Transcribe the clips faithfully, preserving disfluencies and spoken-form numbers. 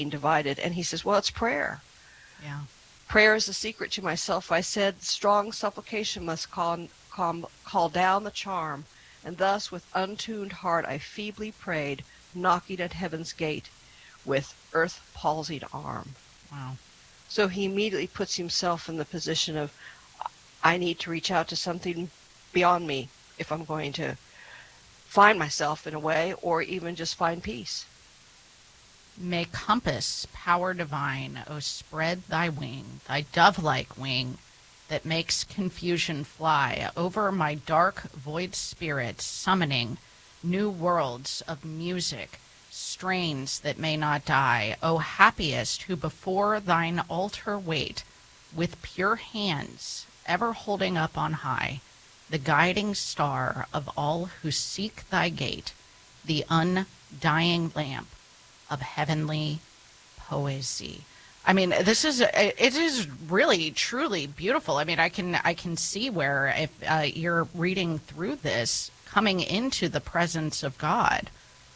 divided. And he says, well, it's prayer. Yeah. Prayer is the secret to myself, I said. Strong supplication must call, call, call down the charm. And thus with untuned heart I feebly prayed, knocking at heaven's gate with earth-palsied arm. Wow. So he immediately puts himself in the position of, I need to reach out to something beyond me if I'm going to find myself in a way, or even just find peace. May compass power divine, O spread thy wing, thy dove-like wing, that makes confusion fly over my dark void spirit, summoning new worlds of music, strains that may not die. O happiest who before thine altar wait, with pure hands ever holding up on high the guiding star of all who seek thy gate, the undying lamp of heavenly poesy. I mean, this is it is really truly beautiful. I mean, I can I can see where if uh, you're reading through this, coming into the presence of God.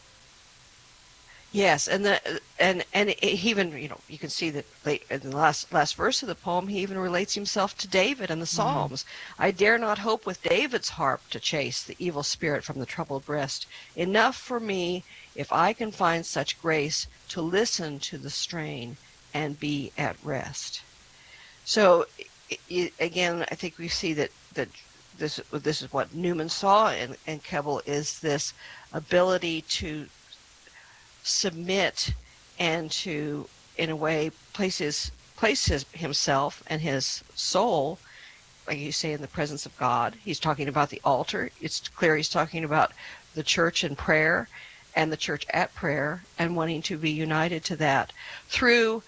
Yes, and the and and he even, you know, you can see that in the last last verse of the poem, he even relates himself to David and the Psalms. Mm. I dare not hope with David's harp to chase the evil spirit from the troubled breast. Enough for me if I can find such grace to listen to the strain and be at rest. So it, again, I think we see that that this this is what Newman saw in, in Keble, is this ability to submit and to, in a way, place his place his, himself and his soul, like you say, in the presence of God. He's talking about the altar. It's clear he's talking about the church and prayer, and the church at prayer, and wanting to be united to that through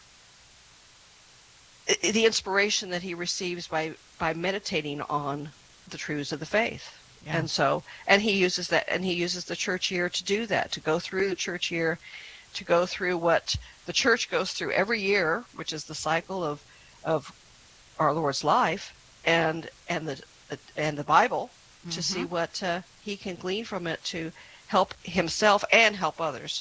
the inspiration that he receives by, by meditating on the truths of the faith. Yeah. And so, and he uses that, and he uses the church year to do that, to go through the church year, to go through what the church goes through every year, which is the cycle of, of our Lord's life, and and the and the Bible, mm-hmm. to see what uh, he can glean from it to help himself and help others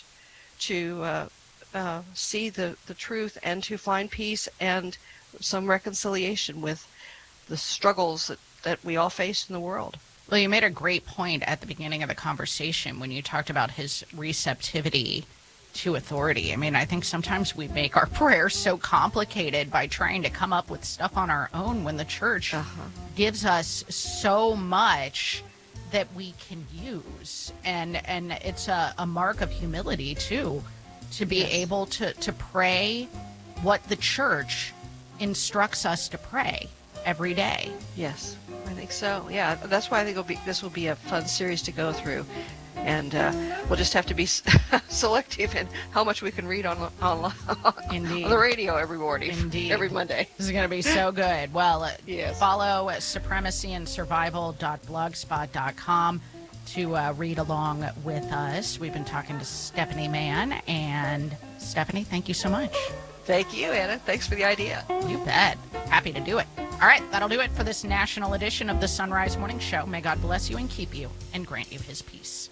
to uh, uh, see the, the truth, and to find peace and some reconciliation with the struggles that, that we all face in the world. Well, you made a great point at the beginning of the conversation when you talked about his receptivity to authority. I mean, I think sometimes we make our prayers so complicated by trying to come up with stuff on our own, when the church uh-huh. gives us so much that we can use. And and it's a, a mark of humility, too, to be yes. able to, to pray what the church instructs us to pray every day. Yes, I think so. Yeah, that's why I think it'll be, this will be a fun series to go through. And uh, we'll just have to be selective in how much we can read on on, Indeed. on the radio every morning, Indeed. every Monday. This is going to be so good. Well, yes. follow supremacy and survival dot blogspot dot com to uh, read along with us. We've been talking to Stephanie Mann. And Stephanie, thank you so much. Thank you, Anna. Thanks for the idea. You bet. Happy to do it. All right, that'll do it for this national edition of the Sunrise Morning Show. May God bless you and keep you and grant you his peace.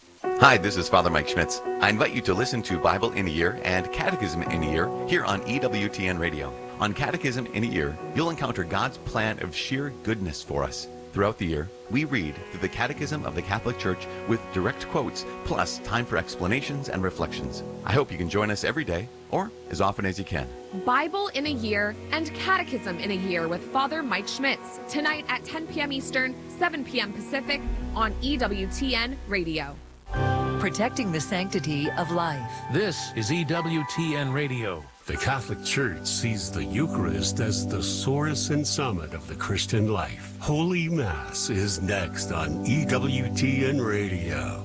Hi, this is Father Mike Schmitz. I invite you to listen to Bible in a Year and Catechism in a Year here on E W T N Radio. On Catechism in a Year, you'll encounter God's plan of sheer goodness for us. Throughout the year, we read through the Catechism of the Catholic Church with direct quotes, plus time for explanations and reflections. I hope you can join us every day, or as often as you can. Bible in a Year and Catechism in a Year with Father Mike Schmitz, tonight at ten p.m. Eastern, seven p.m. Pacific, on E W T N Radio. Protecting the sanctity of life. This is E W T N Radio. The Catholic Church sees the Eucharist as the source and summit of the Christian life. Holy Mass is next on E W T N Radio.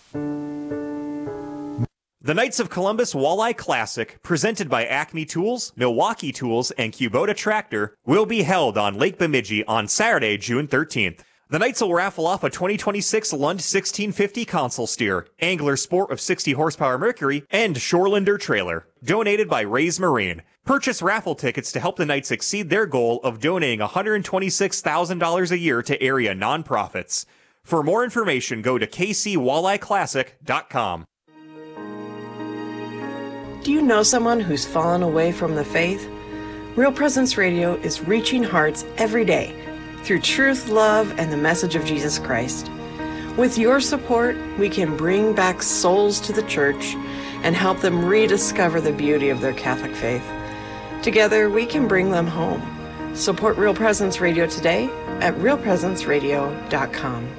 The Knights of Columbus Walleye Classic, presented by Acme Tools, Milwaukee Tools, and Kubota Tractor, will be held on Lake Bemidji on Saturday, June thirteenth. The Knights will raffle off a twenty twenty-six Lund sixteen fifty console steer, Angler Sport of sixty horsepower Mercury, and Shorelander trailer, donated by Rays Marine. Purchase raffle tickets to help the Knights exceed their goal of donating one hundred twenty-six thousand dollars a year to area nonprofits. For more information, go to k c walleye classic dot com. Do you know someone who's fallen away from the faith? Real Presence Radio is reaching hearts every day through truth, love, and the message of Jesus Christ. With your support, we can bring back souls to the church and help them rediscover the beauty of their Catholic faith. Together, we can bring them home. Support Real Presence Radio today at real presence radio dot com.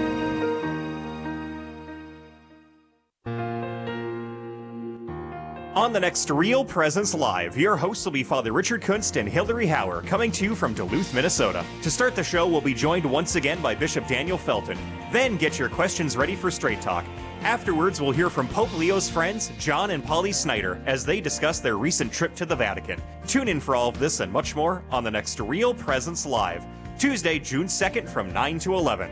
On the next Real Presence Live, your hosts will be Father Richard Kunst and Hillary Hauer, coming to you from Duluth, Minnesota. To start the show, we'll be joined once again by Bishop Daniel Felton. Then get your questions ready for Straight Talk. Afterwards, we'll hear from Pope Leo's friends, John and Polly Snyder, as they discuss their recent trip to the Vatican. Tune in for all of this and much more on the next Real Presence Live, Tuesday, June second from nine to eleven.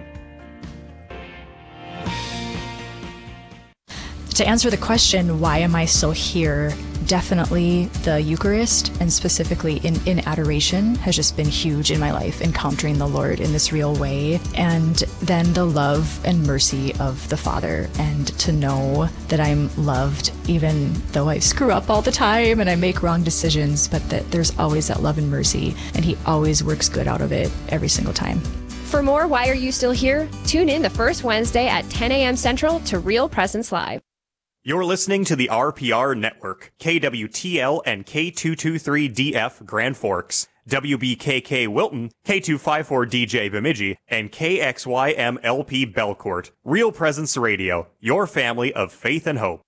To answer the question, why am I still here? Definitely the Eucharist, and specifically in, in adoration, has just been huge in my life, encountering the Lord in this real way. And then the love and mercy of the Father, and to know that I'm loved even though I screw up all the time and I make wrong decisions, but that there's always that love and mercy, and He always works good out of it every single time. For more Why Are You Still Here? Tune in the first Wednesday at ten a.m. Central to Real Presence Live. You're listening to the R P R Network, K W T L and K two twenty-three D F Grand Forks, W B K K Wilton, K two fifty-four D J Bemidji, and K X Y M L P Belcourt. Real Presence Radio, your family of faith and hope.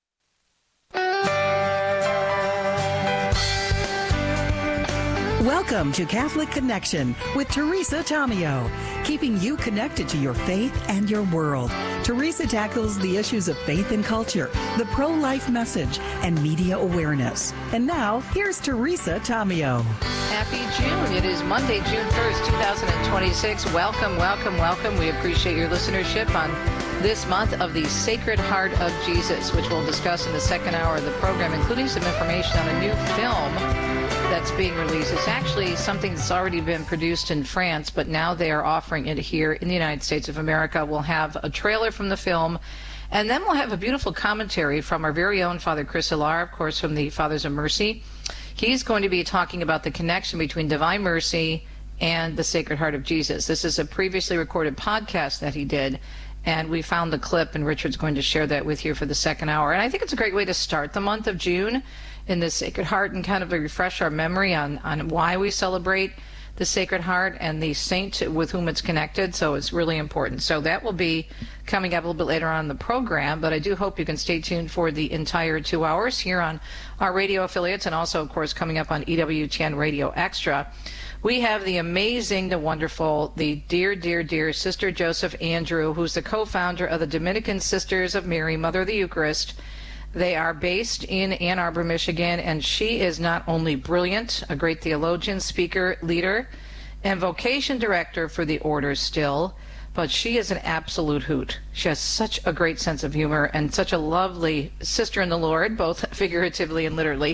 Welcome to Catholic Connection with Teresa Tomeo, keeping you connected to your faith and your world. Teresa tackles the issues of faith and culture, the pro-life message, and media awareness. And now, here's Teresa Tomeo. Happy June. It is Monday, June first, twenty twenty-six. Welcome, welcome, welcome. We appreciate your listenership on this month of the Sacred Heart of Jesus, which we'll discuss in the second hour of the program, including some information on a new film that's being released. It's actually something that's already been produced in France, but now they are offering it here in the United States of America. We'll have a trailer from the film, and then we'll have a beautiful commentary from our very own Father Chris Hilar, of course, from the Fathers of Mercy. He's going to be talking about the connection between Divine Mercy and the Sacred Heart of Jesus. This is a previously recorded podcast that he did, and we found the clip, and Richard's going to share that with you for the second hour. And I think it's a great way to start the month of June in the Sacred Heart and kind of refresh our memory on, on why we celebrate the Sacred Heart and the saint with whom it's connected. So it's really important. So that will be coming up a little bit later on in the program, but I do hope you can stay tuned for the entire two hours here on our radio affiliates, and also, of course, coming up on E W T N Radio Extra. We have the amazing, the wonderful, the dear, dear, dear Sister Joseph Andrew, who's the co-founder of the Dominican Sisters of Mary, Mother of the Eucharist. They are based in Ann Arbor, Michigan, and she is not only brilliant, a great theologian, speaker, leader, and vocation director for the order still, but she is an absolute hoot. She has such a great sense of humor and such a lovely sister in the Lord, both figuratively and literally.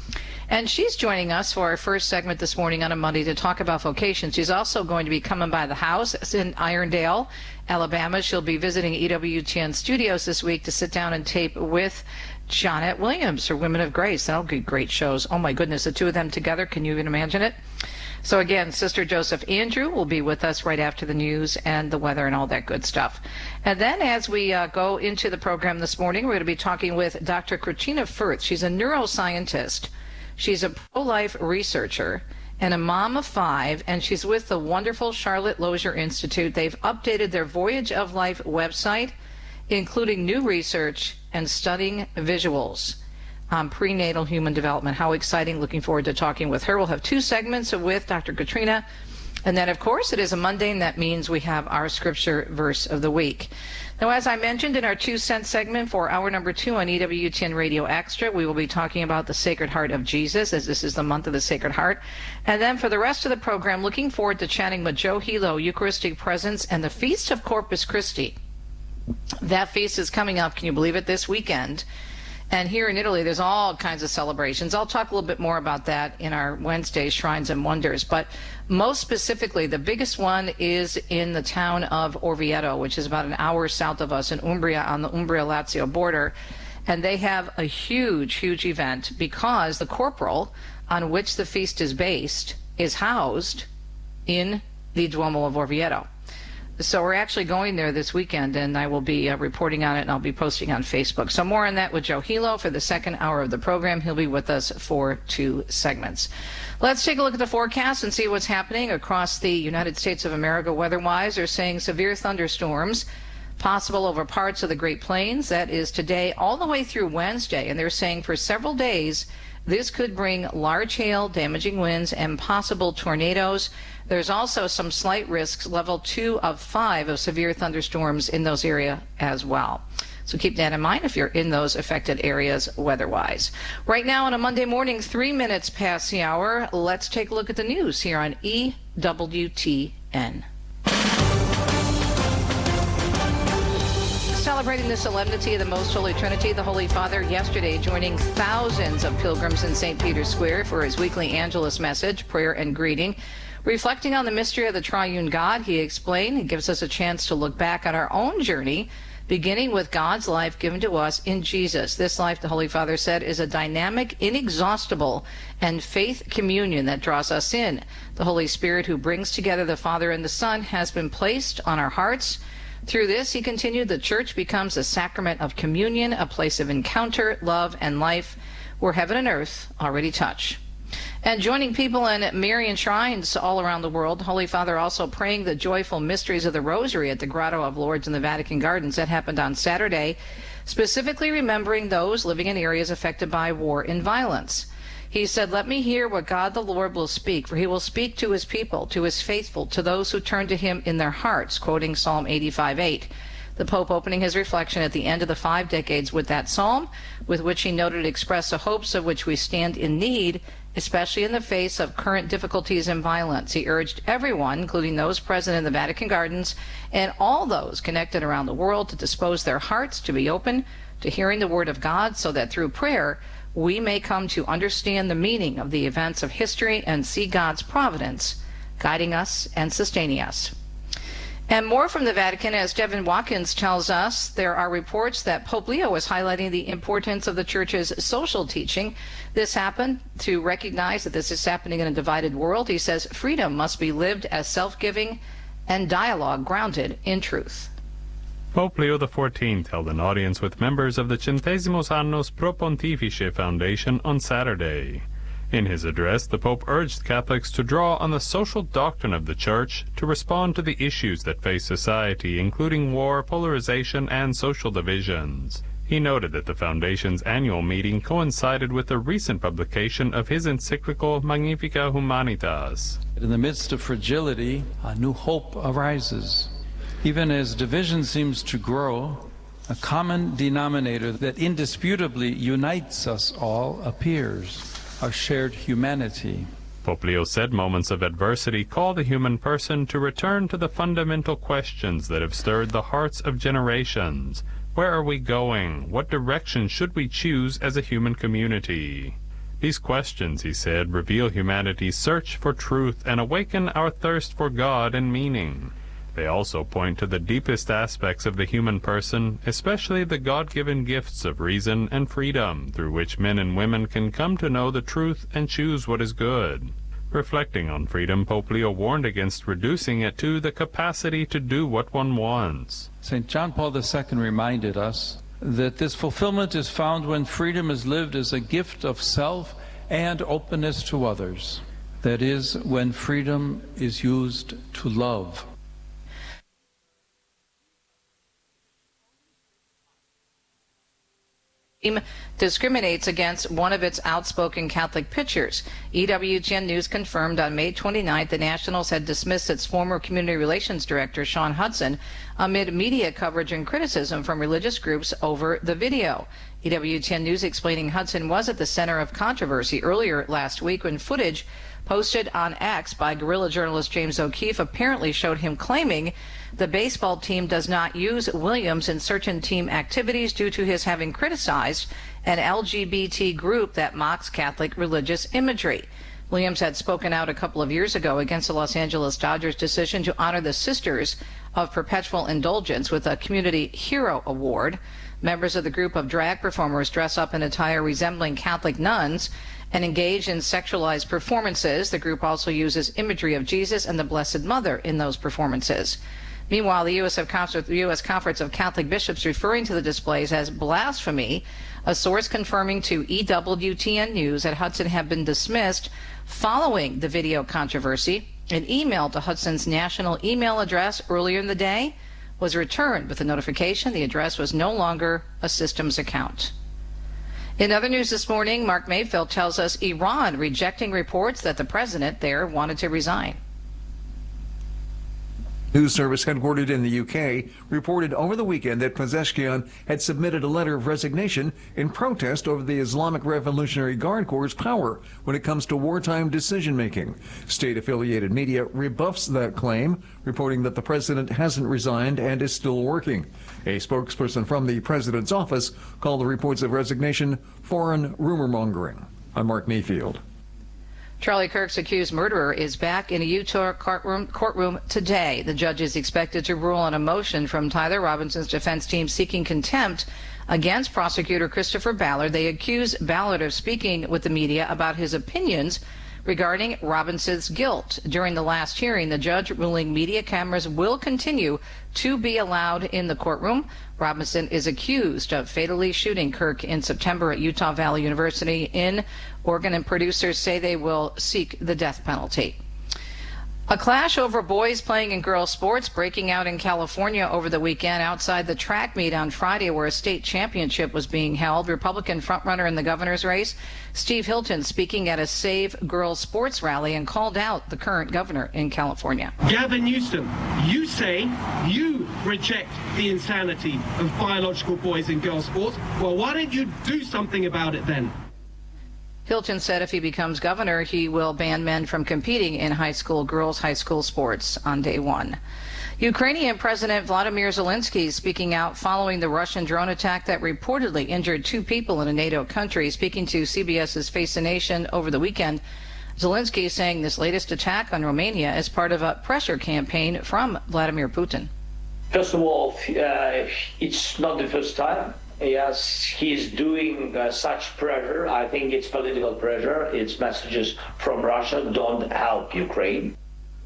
And she's joining us for our first segment this morning on a Monday to talk about vocation. She's also going to be coming by the house in Irondale, Alabama. She'll be visiting E W T N Studios this week to sit down and tape with Jonette Williams, her Women of Grace. That'll be great shows. Oh my goodness, the two of them together. Can you even imagine it? So again, Sister Joseph Andrew will be with us right after the news and the weather and all that good stuff. And then as we uh, go into the program this morning, we're going to be talking with Doctor Katrina Firth. She's a neuroscientist. She's a pro-life researcher and a mom of five, and she's with the wonderful Charlotte Lozier Institute. They've updated their Voyage of Life website, including new research and studying visuals on prenatal human development. How exciting. Looking forward to talking with her. We'll have two segments with Doctor Katrina. And then, of course, it is a Monday, and that means we have our scripture verse of the week. Now, as I mentioned in our two cent segment for hour number two on E W T N Radio Extra, we will be talking about the Sacred Heart of Jesus, as this is the month of the Sacred Heart. And then for the rest of the program, looking forward to chatting with Joe Hilo, Eucharistic Presence, and the Feast of Corpus Christi. That feast is coming up, can you believe it, this weekend. And here in Italy, there's all kinds of celebrations. I'll talk a little bit more about that in our Wednesday Shrines and Wonders. But most specifically, the biggest one is in the town of Orvieto, which is about an hour south of us in Umbria, on the Umbria-Lazio border. And they have a huge, huge event because the corporal on which the feast is based is housed in the Duomo of Orvieto. So we're actually going there this weekend, and I will be uh, reporting on it, and I'll be posting on Facebook. So more on that with Joe Hilo for the second hour of the program. He'll be with us for two segments. Let's take a look at the forecast and see what's happening across the United States of America weather-wise. They're saying severe thunderstorms possible over parts of the Great Plains. That is today all the way through Wednesday, and they're saying for several days this could bring large hail, damaging winds, and possible tornadoes. There's also some slight risks, level two of five of severe thunderstorms in those areas as well. So keep that in mind if you're in those affected areas weather-wise. Right now on a Monday morning, three minutes past the hour, let's take a look at the news here on E W T N. Celebrating the solemnity of the Most Holy Trinity, the Holy Father yesterday joining thousands of pilgrims in Saint Peter's Square for his weekly Angelus message, prayer and greeting. Reflecting on the mystery of the triune God, he explained, it gives us a chance to look back on our own journey, beginning with God's life given to us in Jesus. This life, the Holy Father said, is a dynamic, inexhaustible, and faith communion that draws us in. The Holy Spirit, who brings together the Father and the Son, has been placed on our hearts. Through this, he continued, the Church becomes a sacrament of communion, a place of encounter, love, and life, where heaven and earth already touch. And joining people in Marian shrines all around the world, Holy Father also praying the joyful mysteries of the Rosary at the Grotto of Lourdes in the Vatican Gardens. That happened on Saturday, specifically remembering those living in areas affected by war and violence. He said, let me hear what God the Lord will speak, for he will speak to his people, to his faithful, to those who turn to him in their hearts, quoting Psalm eighty-five eight. The Pope opening his reflection at the end of the five decades with that psalm, with which he noted express the hopes of which we stand in need, especially in the face of current difficulties and violence. He urged everyone, including those present in the Vatican Gardens and all those connected around the world, to dispose their hearts to be open to hearing the word of God, so that through prayer we may come to understand the meaning of the events of history and see God's providence guiding us and sustaining us. And more from the Vatican, as Devin Watkins tells us, there are reports that Pope Leo is highlighting the importance of the Church's social teaching. This happened to recognize that this is happening in a divided world. He says freedom must be lived as self-giving and dialogue grounded in truth. Pope Leo the fourteenth held an audience with members of the Centesimus Annos Pro Pontifice Foundation on Saturday. In his address, the Pope urged Catholics to draw on the social doctrine of the Church to respond to the issues that face society, including war, polarization, and social divisions. He noted that the Foundation's annual meeting coincided with the recent publication of his encyclical Magnificat Humanitas. In the midst of fragility, a new hope arises. Even as division seems to grow, a common denominator that indisputably unites us all appears. Our shared humanity. Pope Leo said moments of adversity call the human person to return to the fundamental questions that have stirred the hearts of generations. Where are we going? What direction should we choose as a human community? These questions, he said, reveal humanity's search for truth and awaken our thirst for God and meaning. They also point to the deepest aspects of the human person, especially the God-given gifts of reason and freedom, through which men and women can come to know the truth and choose what is good. Reflecting on freedom, Pope Leo warned against reducing it to the capacity to do what one wants. Saint John Paul the Second reminded us that this fulfillment is found when freedom is lived as a gift of self and openness to others. That is, when freedom is used to love. Discriminates against one of its outspoken Catholic pitchers. E W T N News confirmed on May twenty-ninth the Nationals had dismissed its former community relations director, Sean Hudson, amid media coverage and criticism from religious groups over the video. E W T N News explaining Hudson was at the center of controversy earlier last week when footage posted on X by guerrilla journalist James O'Keefe apparently showed him claiming the baseball team does not use Williams in certain team activities due to his having criticized an L G B T group that mocks Catholic religious imagery. Williams had spoken out a couple of years ago against the Los Angeles Dodgers' decision to honor the sisters of perpetual indulgence with a Community Hero Award. Members of the group of drag performers dress up in attire resembling Catholic nuns and engage in sexualized performances. The group also uses imagery of Jesus and the Blessed Mother in those performances. Meanwhile, the U S Conference of Catholic Bishops referring to the displays as blasphemy. A source confirming to E W T N News that Hudson had been dismissed following the video controversy. An email to Hudson's national email address earlier in the day was returned with a notification the address was no longer a systems account. In other news this morning, Mark Mayfield tells us Iran rejecting reports that the president there wanted to resign. News service headquartered in the U K reported over the weekend that Pezeshkian had submitted a letter of resignation in protest over the Islamic Revolutionary Guard Corps' power when it comes to wartime decision-making. State-affiliated media rebuffs that claim, reporting that the president hasn't resigned and is still working. A spokesperson from the president's office called the reports of resignation foreign rumor-mongering. I'm Mark Mayfield. Charlie Kirk's accused murderer is back in a Utah courtroom, courtroom today. The judge is expected to rule on a motion from Tyler Robinson's defense team seeking contempt against prosecutor Christopher Ballard. They accuse Ballard of speaking with the media about his opinions regarding Robinson's guilt. During the last hearing, the judge ruling media cameras will continue to be allowed in the courtroom. Robinson is accused of fatally shooting Kirk in September at Utah Valley University in Oregon, and producers say they will seek the death penalty. A clash over boys playing and girls sports breaking out in California over the weekend outside the track meet on Friday where a state championship was being held. Republican frontrunner in the governor's race, Steve Hilton, speaking at a Save Girls Sports rally and called out the current governor in California. Gavin Newsom, you say you reject the insanity of biological boys and girls sports. Well, why don't you do something about it then? Hilton said if he becomes governor, he will ban men from competing in high school girls' high school sports on day one. Ukrainian President Vladimir Zelensky speaking out following the Russian drone attack that reportedly injured two people in a NATO country. Speaking to CBS's Face the Nation over the weekend, Zelensky saying this latest attack on Romania is part of a pressure campaign from Vladimir Putin. First of all, uh, it's not the first time. Yes, he's doing uh, such pressure. I think it's political pressure. It's messages from Russia, don't help Ukraine.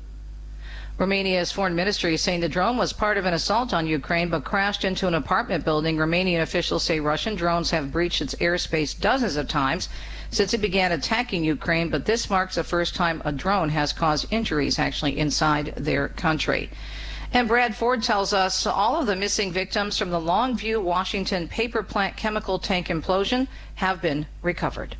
Romania's foreign ministry is saying the drone was part of an assault on Ukraine but crashed into an apartment building. Romanian officials say Russian drones have breached its airspace dozens of times since it began attacking Ukraine, but this marks the first time a drone has caused injuries actually inside their country. And Brad Ford tells us all of the missing victims from the Longview, Washington paper plant chemical tank implosion have been recovered.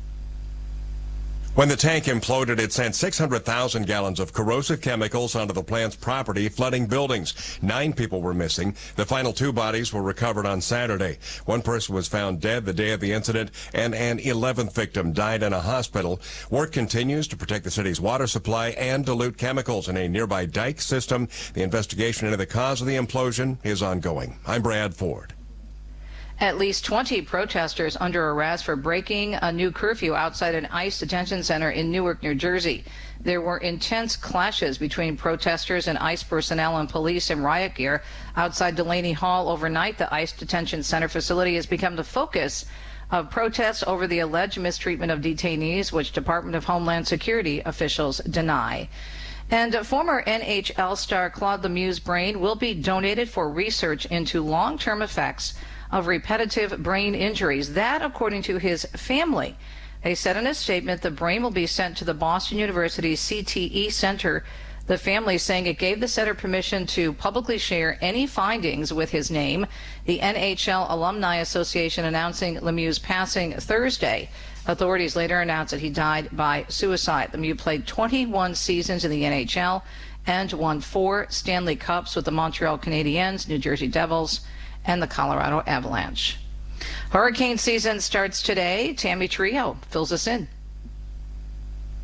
When the tank imploded, it sent six hundred thousand gallons of corrosive chemicals onto the plant's property, flooding buildings. Nine people were missing. The final two bodies were recovered on Saturday. One person was found dead the day of the incident, and an eleventh victim died in a hospital. Work continues to protect the city's water supply and dilute chemicals in a nearby dike system. The investigation into the cause of the implosion is ongoing. I'm Brad Ford. At least twenty protesters under arrest for breaking a new curfew outside an ICE detention center in Newark, New Jersey. There were intense clashes between protesters and ICE personnel and police in riot gear outside Delaney Hall overnight. The ICE detention center facility has become the focus of protests over the alleged mistreatment of detainees, which Department of Homeland Security officials deny. And former N H L star Claude Lemieux's brain will be donated for research into long-term effects of repetitive brain injuries. That, according to his family. They said in a statement the brain will be sent to the Boston University C T E Center. The family saying it gave the center permission to publicly share any findings with his name. The N H L Alumni Association announcing Lemieux's passing Thursday. Authorities later announced that he died by suicide. Lemieux played twenty-one seasons in the N H L and won four Stanley Cups with the Montreal Canadiens, New Jersey Devils, and the Colorado Avalanche. Hurricane season starts today. Tammy Trio fills us in.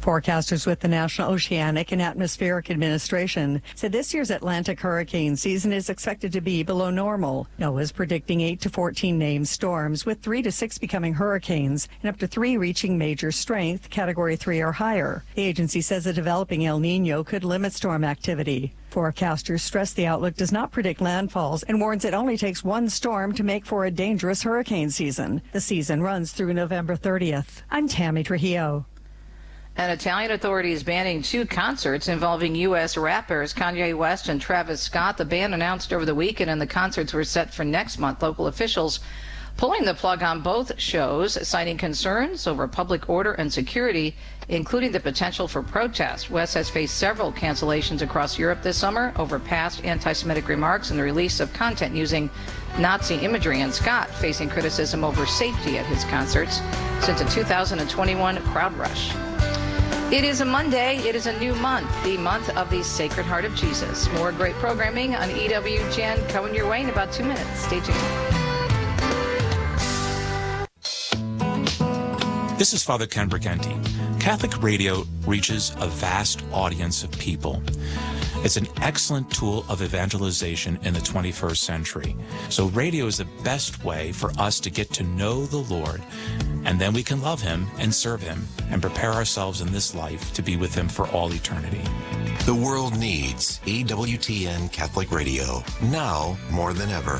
Forecasters with the National Oceanic and Atmospheric Administration said this year's Atlantic hurricane season is expected to be below normal. NOAA is predicting eight to fourteen named storms, with three to six becoming hurricanes and up to three reaching major strength, category three or higher. The agency says a developing El Nino could limit storm activity. Forecasters stress the outlook does not predict landfalls and warns it only takes one storm to make for a dangerous hurricane season. The season runs through November thirtieth. I'm Tammy Trujillo. And Italian authorities banning two concerts involving U S rappers Kanye West and Travis Scott. The ban announced over the weekend, and the concerts were set for next month. Local officials pulling the plug on both shows, citing concerns over public order and security, including the potential for protest. West has faced several cancellations across Europe this summer over past anti-Semitic remarks and the release of content using Nazi imagery, and Scott facing criticism over safety at his concerts since a two thousand twenty-one crowd rush. It is a Monday. It is a new month, the month of the Sacred Heart of Jesus. More great programming on E W T N coming your way in about two minutes. Stay tuned. This is Father Ken Briganti. Catholic radio reaches a vast audience of people. It's an excellent tool of evangelization in the twenty-first century. So radio is the best way for us to get to know the Lord, and then we can love Him and serve Him and prepare ourselves in this life to be with Him for all eternity. The world needs E W T N Catholic Radio, now more than ever.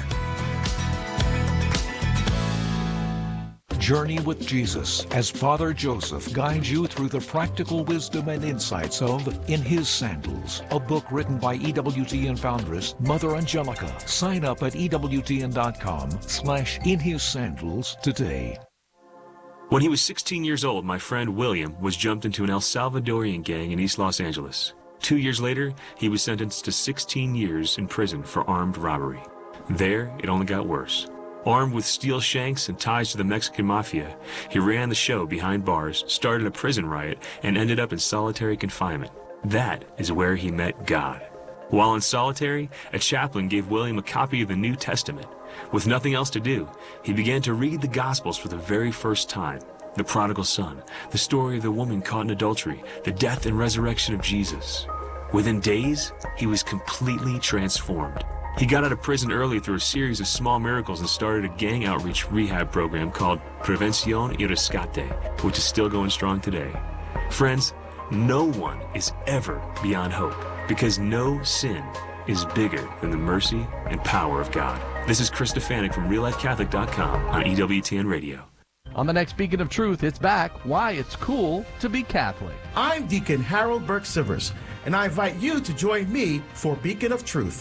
Journey with Jesus as Father Joseph guides you through the practical wisdom and insights of In His Sandals, a book written by E W T N foundress Mother Angelica. Sign up at E W T N dot com slash In His Sandals today. When he was sixteen years old, my friend William was jumped into an El Salvadorian gang in East Los Angeles. Two years later, he was sentenced to sixteen years in prison for armed robbery. There, it only got worse. Armed with steel shanks and ties to the Mexican mafia, he ran the show behind bars, started a prison riot, and ended up in solitary confinement. That is where he met God. While in solitary, a chaplain gave William a copy of the New Testament. With nothing else to do, he began to read the Gospels for the very first time. The prodigal son, the story of the woman caught in adultery, the death and resurrection of Jesus. Within days, he was completely transformed. He got out of prison early through a series of small miracles and started a gang outreach rehab program called Prevención y Rescate, which is still going strong today. Friends, no one is ever beyond hope, because no sin is bigger than the mercy and power of God. This is Chris Stefanik from Real Life Catholic dot com on E W T N Radio. On the next Beacon of Truth, it's back, Why It's Cool to Be Catholic. I'm Deacon Harold Burke-Sivers, and I invite you to join me for Beacon of Truth.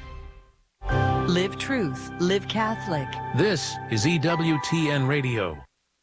Live truth, live Catholic. This is E W T N Radio.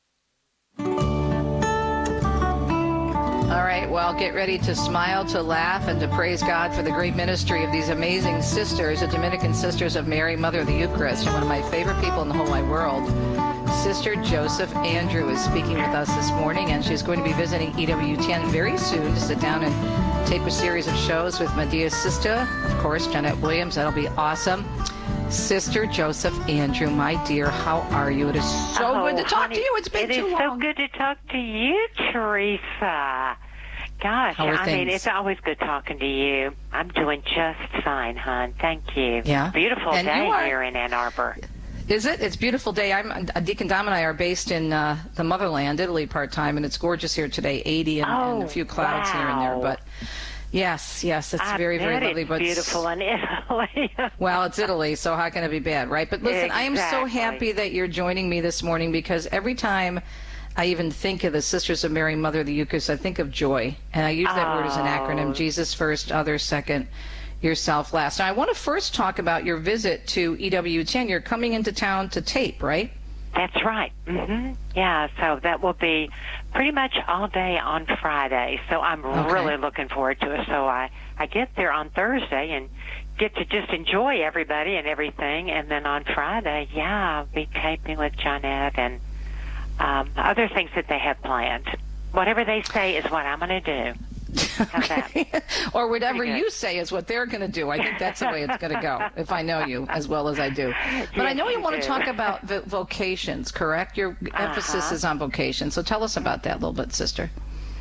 All right, well, get ready to smile, to laugh, and to praise God for the great ministry of these amazing sisters, the Dominican Sisters of Mary, Mother of the Eucharist, and one of my favorite people in the whole wide world. Sister Joseph Andrew is speaking with us this morning, and she's going to be visiting E W T N very soon to sit down and tape a series of shows with Medea's sister, of course, Jeanette Williams. That'll be awesome. Sister Joseph Andrew, my dear, how are you? It is so oh, good to talk honey, to you. It's been it too is long. so good to talk to you, Teresa. Gosh, How are I mean, things? it's always good talking to you. I'm doing just fine, hon. Thank you. Yeah. Beautiful And day you are- here in Ann Arbor. Is it? It's a beautiful day. I'm uh, Deacon Dom and I are based in uh, the motherland, Italy, part time, and it's gorgeous here today. eighty and, Oh, and a few clouds wow. here and there, but yes, yes, it's I very, very bet lovely. it's But beautiful in Italy. well, it's Italy, so how can it be bad, right? But listen, I am so Exactly. happy that you're joining me this morning, because every time I even think of the Sisters of Mary, Mother of the Eucharist, I think of joy, and I use that word as an Oh. acronym: Jesus first, others second, yourself last. Now, I want to first talk about your visit to E W T N. You're coming into town to tape, right? That's right. hmm Yeah, so that will be pretty much all day on Friday. So I'm Okay. really looking forward to it. So I, I get there on Thursday and get to just enjoy everybody and everything. And then on Friday, yeah, I'll be taping with Jeanette and um, other things that they have planned. Whatever they say is what I'm going to do. How's that? Or whatever Pretty good. you say is what they're going to do. I think that's the way it's going to go, if I know you as well as I do. But I Yes, know you you want to do. talk about vo- vocations, correct? Your emphasis Uh-huh. is on vocation. So tell us about that a little bit, sister.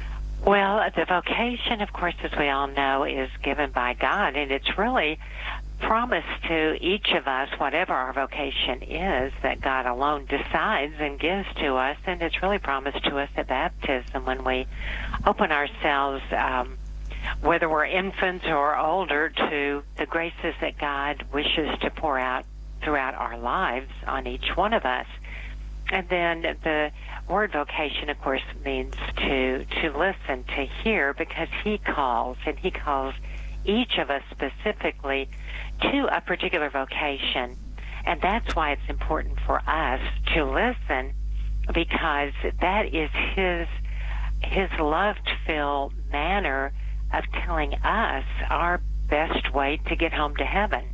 Well, the vocation, of course, as we all know, is given by God, and it's really promised to each of us, whatever our vocation is, that God alone decides and gives to us, and it's really promised to us at baptism when we open ourselves, um, whether we're infants or older, to the graces that God wishes to pour out throughout our lives on each one of us. And then the word vocation, of course, means to to listen, to hear, because he calls, and he calls each of us specifically to a particular vocation. And that's why it's important for us to listen, because that is his his love-filled manner of telling us our best way to get home to heaven.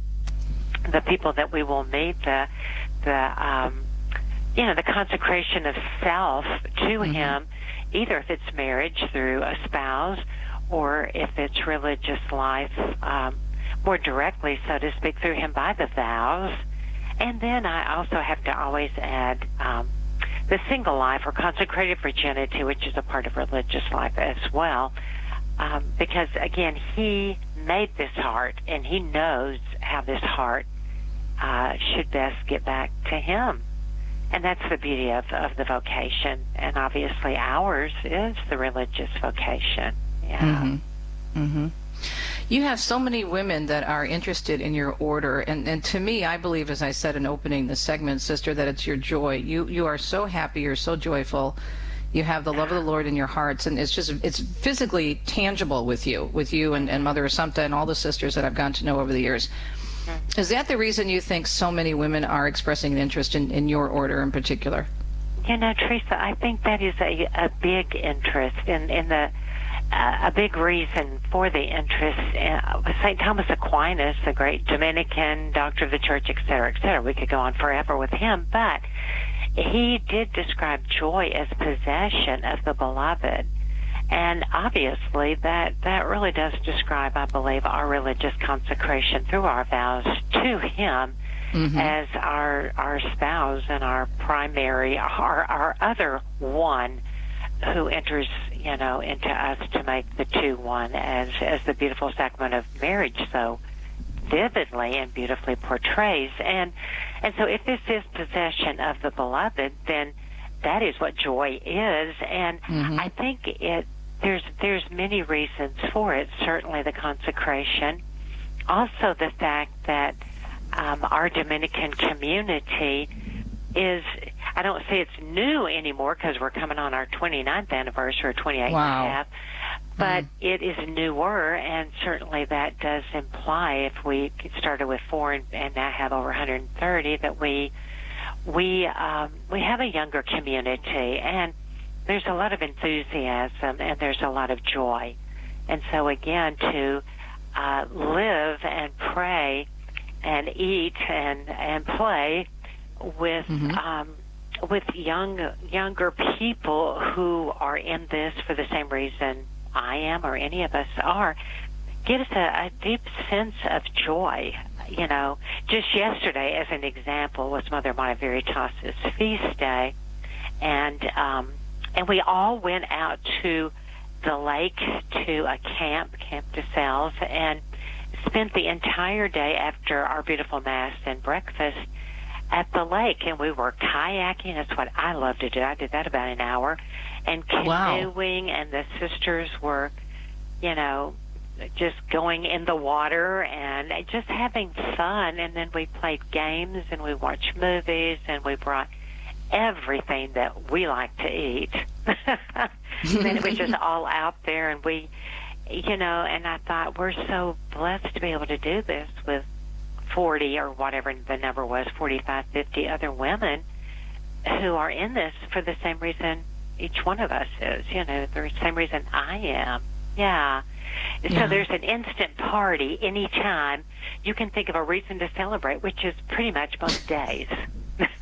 The people that we will meet, the the um, you know, the consecration of self to mm-hmm. him, either if it's marriage through a spouse or if it's religious life, um, more directly, so to speak, through him by the vows. And then I also have to always add um, the single life or consecrated virginity, which is a part of religious life as well, um, because, again, he made this heart, and he knows how this heart uh, should best get back to him. And that's the beauty of, of the vocation. And obviously ours is the religious vocation. Yeah. Mm-hmm. Mm-hmm. You have so many women that are interested in your order. And, and to me, I believe, as I said in opening the segment, Sister, that it's your joy. You you are so happy. You're so joyful. You have the love of the Lord in your hearts. And it's just, it's physically tangible with you, with you and, and Mother Assumpta and all the sisters that I've gotten to know over the years. Is that the reason you think so many women are expressing an interest in, in your order in particular? You know, Teresa, I think that is a, a big interest in, in the uh, a big reason for the interest. Uh, Saint Thomas Aquinas, the great Dominican doctor of the Church, et cetera, et cetera. We could go on forever with him, but he did describe joy as possession of the beloved. And obviously that, that really does describe, I believe, our religious consecration through our vows to him mm-hmm. as our our spouse and our primary, our, our other one who enters, you know, into us to make the two one, as, as the beautiful sacrament of marriage so vividly and beautifully portrays. And, and so if this is possession of the beloved, then that is what joy is. And mm-hmm. I think it There's there's many reasons for it. Certainly the consecration. Also the fact that um, our Dominican community is, I don't say it's new anymore because we're coming on our twenty-ninth anniversary, or twenty-eighth wow. and a half, but mm. it is newer, and certainly that does imply, if we started with four and, and now have over one hundred thirty, that we, we, um, we have a younger community, and there's a lot of enthusiasm and there's a lot of joy. And so again, to uh, live and pray and eat and and play with mm-hmm. um, with young younger people who are in this for the same reason I am or any of us are, gives a, a deep sense of joy. You know, just yesterday, as an example, was Mother Mater Veritatis' feast day, and um, And we all went out to the lake, to a camp, Camp de Sales, and spent the entire day after our beautiful Mass and breakfast at the lake. And we were kayaking. That's what I love to do. I did that about an hour. And canoeing, wow. and the sisters were, you know, just going in the water and just having fun. And then we played games, and we watched movies, and we brought everything that we like to eat. And it was just all out there, and we, you know, and I thought, we're so blessed to be able to do this with forty or whatever the number was, forty-five, fifty other women who are in this for the same reason each one of us is, you know, the same reason I am. Yeah. Yeah. So there's an instant party anytime you can think of a reason to celebrate, which is pretty much most days.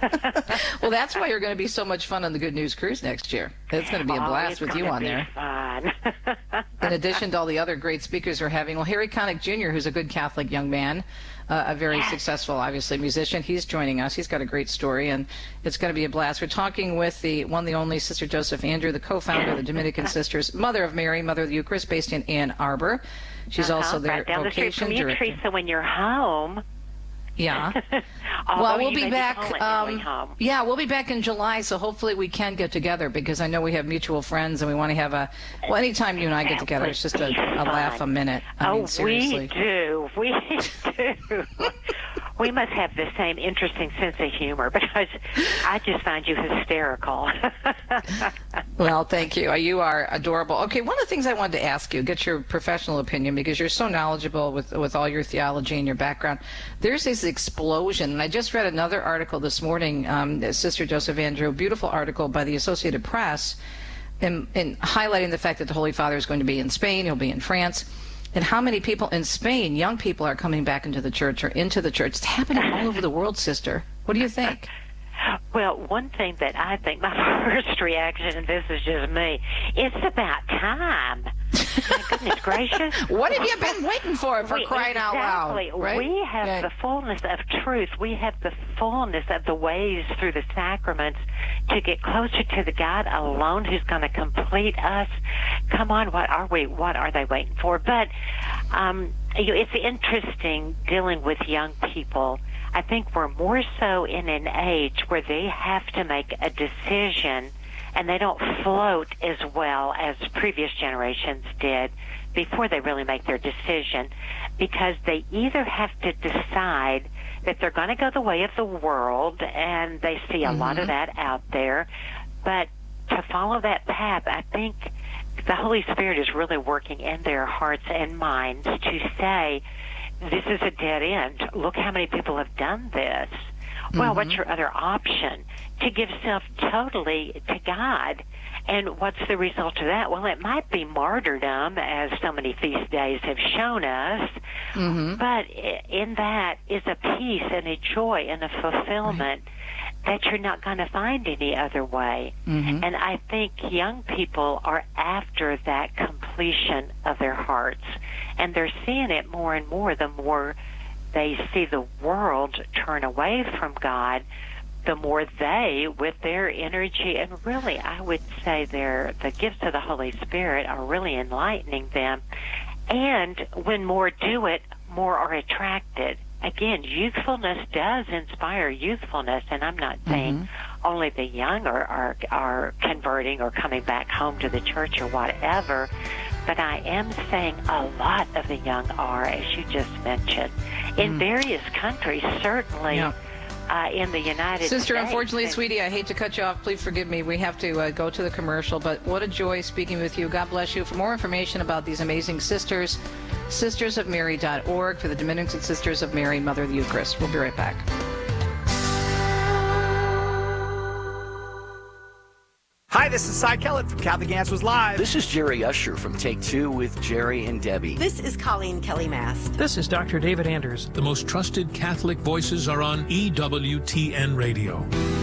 Well, that's why you're going to be so much fun on the Good News Cruise next year. It's going to be a blast oh, with you on there. Fun. fun. In addition to all the other great speakers we're having, well, Harry Connick Junior, who's a good Catholic young man, uh, a very yes. successful, obviously, musician, he's joining us. He's got a great story, and it's going to be a blast. We're talking with the one, the only Sister Joseph Andrew, the co-founder of the Dominican Sisters, Mother of Mary, Mother of the Eucharist, based in Ann Arbor. She's uh-huh, also their right down vocation the street from you, director. Teresa, when you're home. Yeah. well, we'll be back. Um, yeah, we'll be back in July, so hopefully we can get together because I know we have mutual friends and we want to have a. Well, anytime you and I get together, it's just a, a laugh a minute. I oh, mean, seriously. we do. We do. We must have the same interesting sense of humor because I just find you hysterical. Well, thank you. You are adorable. Okay, one of the things I wanted to ask you, get your professional opinion because you're so knowledgeable with with all your theology and your background. There's this explosion, and I just read another article this morning, um, Sister Joseph Andrew, a beautiful article by the Associated Press, in, in highlighting the fact that the Holy Father is going to be in Spain, he'll be in France, and how many people in Spain, young people, are coming back into the church or into the church. It's happening all over the world, Sister. What do you think? Well, one thing that I think, my first reaction, and this is just me, it's about time. My goodness gracious. What have you been waiting for, for we, crying exactly. out loud? Right? We have yeah. the fullness of truth. We have the fullness of the ways through the sacraments to get closer to the God alone who's going to complete us. Come on, what are we? What are they waiting for? But um, you know, it's interesting dealing with young people. I think we're more so in an age where they have to make a decision and they don't float as well as previous generations did before they really make their decision, because they either have to decide that they're going to go the way of the world, and they see a mm-hmm. lot of that out there, but to follow that path, I think the Holy Spirit is really working in their hearts and minds to say, this is a dead end. Look how many people have done this. Well, mm-hmm. what's your other option? To give self totally to God. And what's the result of that? Well, it might be martyrdom, as so many feast days have shown us, mm-hmm. but in that is a peace and a joy and a fulfillment right. that you're not going to find any other way. Mm-hmm. And I think young people are after that completion of their hearts, and they're seeing it more and more the more they see the world turn away from God, the more they, with their energy, and really I would say their the gifts of the Holy Spirit are really enlightening them. And when more do it, more are attracted. Again, youthfulness does inspire youthfulness, and I'm not saying mm-hmm. only the young are, are, are converting or coming back home to the church or whatever, but I am saying a lot of the young are, as you just mentioned, in mm. various countries, certainly yeah. uh, in the United Sister, States. Sister, unfortunately, and, sweetie, I hate to cut you off. Please forgive me. We have to uh, go to the commercial, but what a joy speaking with you. God bless you. For more information about these amazing sisters, sisters of mary dot org for the Dominican Sisters of Mary, Mother of the Eucharist. We'll be right back. Hi, this is Cy Kellett from Catholic Answers Live. This is Jerry Usher from Take Two with Jerry and Debbie. This is Colleen Kelly Mast. This is Doctor David Anders. The most trusted Catholic voices are on E W T N Radio.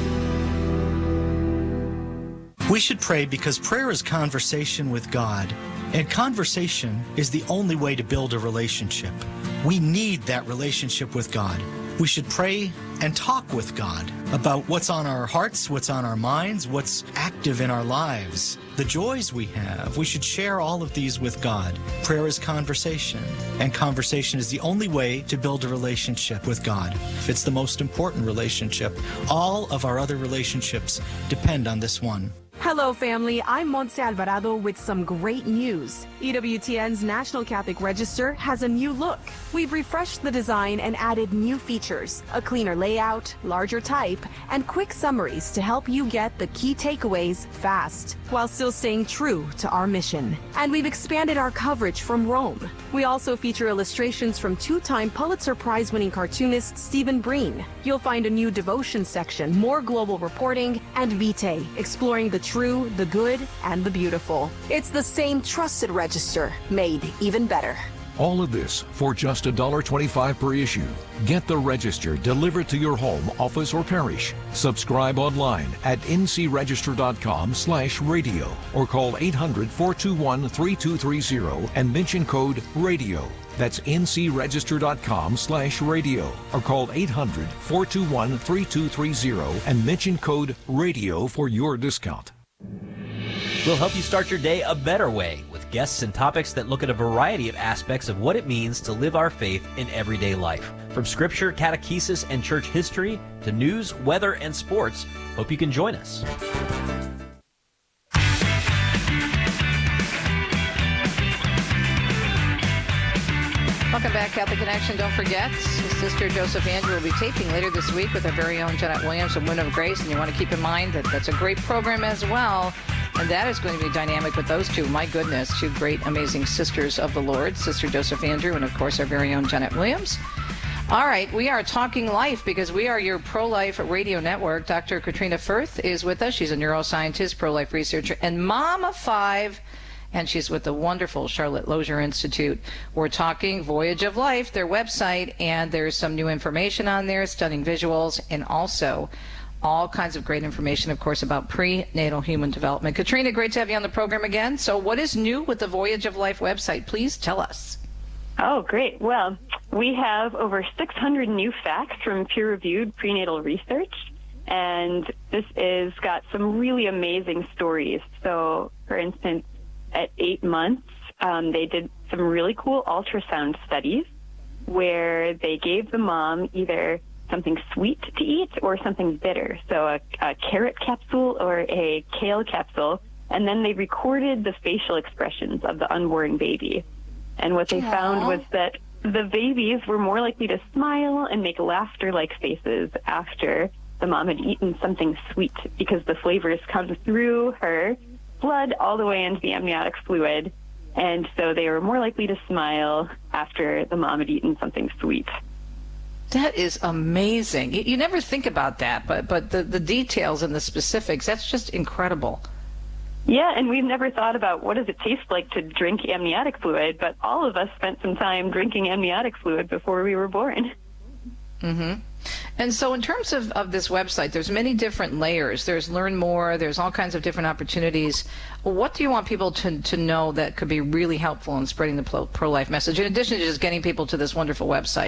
We should pray because prayer is conversation with God, and conversation is the only way to build a relationship. We need that relationship with God. We should pray and talk with God about what's on our hearts, what's on our minds, what's active in our lives, the joys we have. We should share all of these with God. Prayer is conversation, and conversation is the only way to build a relationship with God. It's the most important relationship. All of our other relationships depend on this one. Hello, family. I'm Montse Alvarado with some great news. E W T N's National Catholic Register has a new look. We've refreshed the design and added new features, a cleaner layout, larger type, and quick summaries to help you get the key takeaways fast, while still staying true to our mission. And we've expanded our coverage from Rome. We also feature illustrations from two-time Pulitzer Prize-winning cartoonist Stephen Breen. You'll find a new devotion section, more global reporting, and Vitae, exploring the true, the good, and the beautiful. It's the same trusted register, made even better. All of this for just one dollar twenty-five per issue. Get the Register delivered to your home, office, or parish. Subscribe online at ncregister.com slash radio or call eight hundred, four two one, three two three zero and mention code RADIO. That's ncregister.com slash radio or call eight hundred, four two one, three two three zero and mention code RADIO for your discount. We'll help you start your day a better way with guests and topics that look at a variety of aspects of what it means to live our faith in everyday life. From scripture, catechesis, and church history to news, weather, and sports. Hope you can join us. Welcome back, Catholic Connection. Don't forget, Sister Joseph Andrew will be taping later this week with our very own Jeanette Williams from Wind of Grace, and you want to keep in mind that that's a great program as well, and that is going to be dynamic with those two. My goodness, two great, amazing sisters of the Lord, Sister Joseph Andrew and, of course, our very own Jeanette Williams. All right, we are talking life because we are your pro-life radio network. Doctor Katrina Firth is with us. She's a neuroscientist, pro-life researcher, and mom of five. And she's with the wonderful Charlotte Lozier Institute. We're talking Voyage of Life, their website, and there's some new information on there, stunning visuals, and also all kinds of great information, of course, about prenatal human development. Katrina, great to have you on the program again. So what is new with the Voyage of Life website? Please tell us. Oh, great. Well, we have over six hundred new facts from peer-reviewed prenatal research, and this has got some really amazing stories. So, for instance, at eight months, um, they did some really cool ultrasound studies where they gave the mom either something sweet to eat or something bitter, so a, a carrot capsule or a kale capsule, and then they recorded the facial expressions of the unborn baby. And what they Aww. found was that the babies were more likely to smile and make laughter-like faces after the mom had eaten something sweet because the flavors come through her blood all the way into the amniotic fluid, and so they were more likely to smile after the mom had eaten something sweet. That is amazing. You, you never think about that, but but the, the details and the specifics, that's just incredible. Yeah, and we've never thought about what does it taste like to drink amniotic fluid, but all of us spent some time drinking amniotic fluid before we were born. Mm-hmm. And so in terms of, of this website, there's many different layers. There's Learn More. There's all kinds of different opportunities. What do you want people to, to know that could be really helpful in spreading the pro-life message, in addition to just getting people to this wonderful website?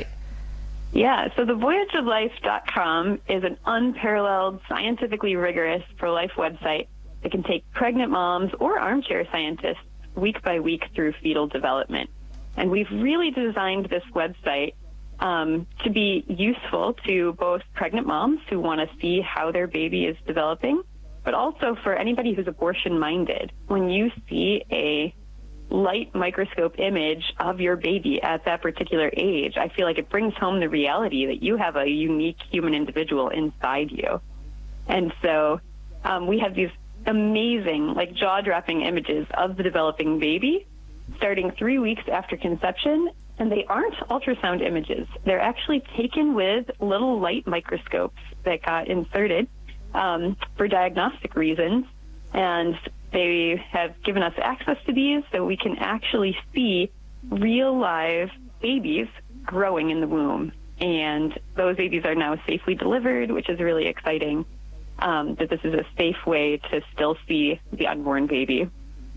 Yeah, so the voyage of life dot com is an unparalleled, scientifically rigorous pro-life website that can take pregnant moms or armchair scientists week by week through fetal development. And we've really designed this website Um, to be useful to both pregnant moms who want to see how their baby is developing, but also for anybody who's abortion-minded. When you see a light microscope image of your baby at that particular age, I feel like it brings home the reality that you have a unique human individual inside you. And so um, we have these amazing, like jaw-dropping images of the developing baby starting three weeks after conception. And they aren't ultrasound images. They're actually taken with little light microscopes that got inserted um, for diagnostic reasons. And they have given us access to these so we can actually see real live babies growing in the womb. And those babies are now safely delivered, which is really exciting, um, that this is a safe way to still see the unborn baby.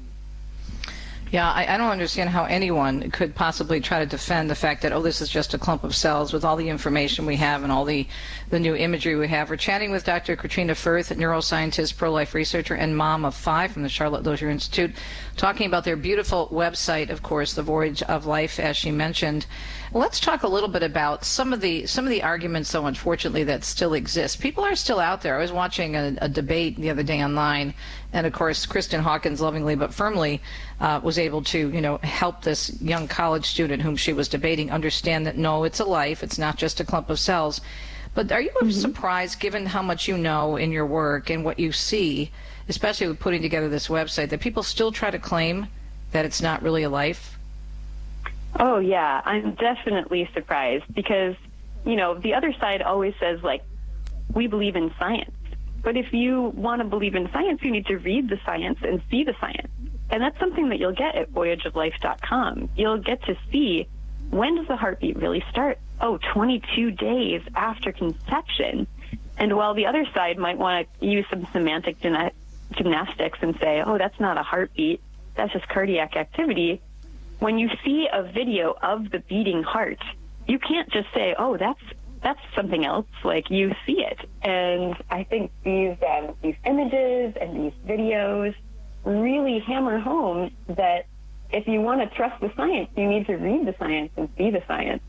Yeah, I, I don't understand how anyone could possibly try to defend the fact that, oh, this is just a clump of cells with all the information we have and all the, the new imagery we have. We're chatting with Doctor Katrina Firth, neuroscientist, pro-life researcher, and mom of five from the Charlotte Lozier Institute, talking about their beautiful website, of course, The Voyage of Life, as she mentioned. Let's talk a little bit about some of the some of the arguments, though, unfortunately, that still exist. People are still out there. I was watching a, a debate the other day online, and, of course, Kristen Hawkins, lovingly but firmly, uh, was able to, you know, help this young college student whom she was debating understand that, no, it's a life. It's not just a clump of cells. But are you mm-hmm. surprised, given how much you know in your work and what you see, especially with putting together this website, that people still try to claim that it's not really a life? Oh, yeah, I'm definitely surprised because, you know, the other side always says, like, we believe in science. But if you want to believe in science, you need to read the science and see the science. And that's something that you'll get at voyage of life dot com. You'll get to see, when does the heartbeat really start? Oh, twenty-two days after conception. And while the other side might want to use some semantic gymna- gymnastics and say, oh, that's not a heartbeat, that's just cardiac activity, when you see a video of the beating heart, you can't just say, oh, that's that's something else. Like, you see it. And I think these um, these images and these videos really hammer home that if you want to trust the science, you need to read the science and see the science.